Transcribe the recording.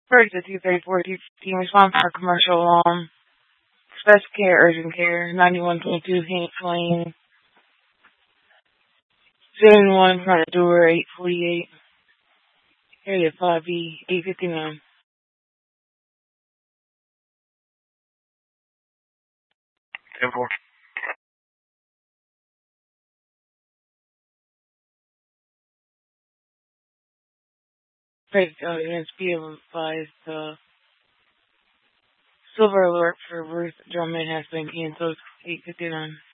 First, the 234 team response for commercial alarm. Special care, urgent care, 9122 Phoenix Lane. 71 front door, 848. Area 5B, 859. Temple. First, audience be advised, silver alert for Ruth Drummond has been canceled, 859.